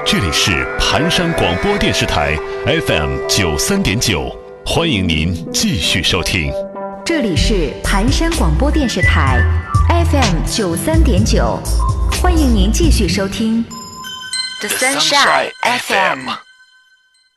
这里是盘山广播电视台 FM93.9，欢迎您继续收听。 这里是盘山广播电视台 FM93.9，欢迎您继续收听 The Sunshine FM。